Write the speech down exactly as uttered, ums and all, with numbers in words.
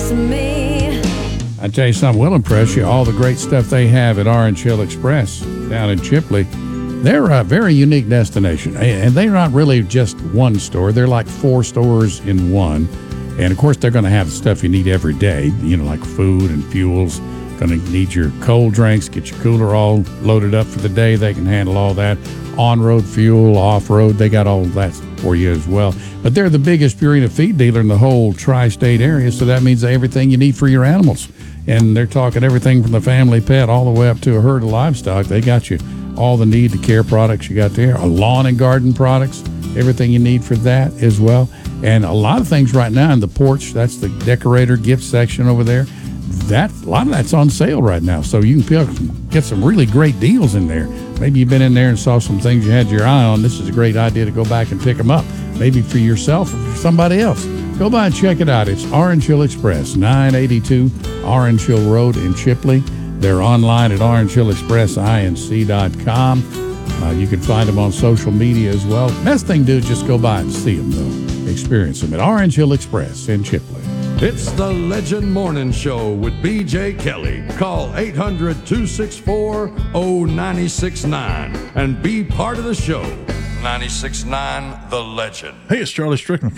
likes me. I tell you something, will impress you. All the great stuff they have at Orange Hill Express down in Chipley. They're a very unique destination, and they're not really just one store. They're like four stores in one. And of course, they're going to have stuff you need every day, you know, like food and fuels. Going to need your cold drinks, get your cooler all loaded up for the day. They can handle all that. On-road fuel, off-road, they got all that for you as well. But they're the biggest Purina feed dealer in the whole tri-state area, so that means everything you need for your animals. And they're talking everything from the family pet all the way up to a herd of livestock. They got you all the need to care products you got there, a lawn and garden products, everything you need for that as well. And a lot of things right now in the porch, that's the decorator gift section over there. That a lot of that's on sale right now, so you can pick, get some really great deals in there. Maybe you've been in there and saw some things you had your eye on. This is a great idea to go back and pick them up, maybe for yourself or for somebody else. Go by and check it out. It's Orange Hill Express, nine eighty-two Orange Hill Road in Chipley. They're online at orange hill express inc dot com. Uh, you can find them on social media as well. Best thing to do is just go by and see them, though. Experience them at Orange Hill Express in Chipley. It's the Legend Morning Show with B J Kelly. Call eight hundred, two six four, oh nine six nine and be part of the show. nine six nine The Legend. Hey, it's Charlie Strickland.